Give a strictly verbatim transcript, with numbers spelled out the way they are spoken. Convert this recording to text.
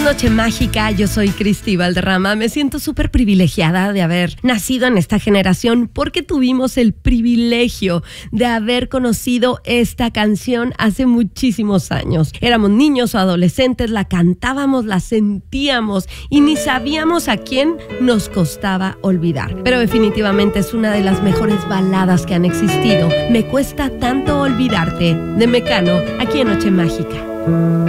Noche Mágica, yo soy Cristi Valderrama. Me siento súper privilegiada de haber nacido en esta generación porque tuvimos el privilegio de haber conocido esta canción hace muchísimos años. Éramos niños o adolescentes, la cantábamos, la sentíamos y ni sabíamos a quién nos costaba olvidar. Pero definitivamente es una de las mejores baladas que han existido. Me cuesta tanto olvidarte, de Mecano, aquí en Noche Mágica.